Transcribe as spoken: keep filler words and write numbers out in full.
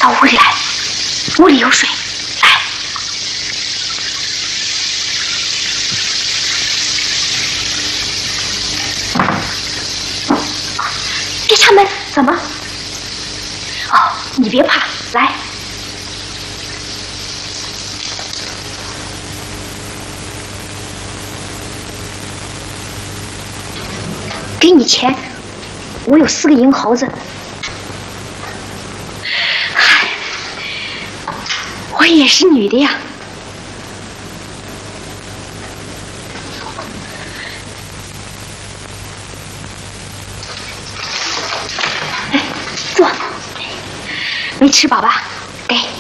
到屋里来，屋里有水。来，别插门，怎么？哦，你别怕，来。给你钱，我有四个银猴子。嗨，我也是女的呀。哎，坐。没吃饱吧？给。